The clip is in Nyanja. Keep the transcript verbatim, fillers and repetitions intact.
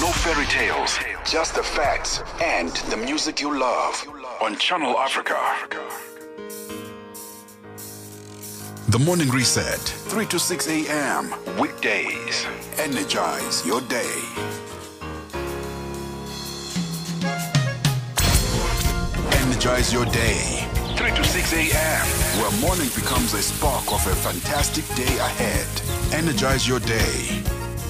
No fairy tales, just the facts and the music you love on Channel Africa. The Morning Reset, three to six a.m. weekdays. Energize your day. Energize your day, three to six a.m. where morning becomes a spark of a fantastic day ahead. Energize your day.